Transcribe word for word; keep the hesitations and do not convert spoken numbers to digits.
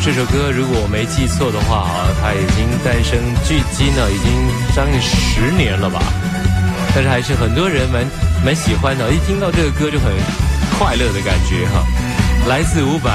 这首歌如果我没记错的话啊，它已经诞生距今呢已经将近十年了吧，但是还是很多人蛮蛮喜欢的，一听到这个歌就很快乐的感觉哈。来自伍佰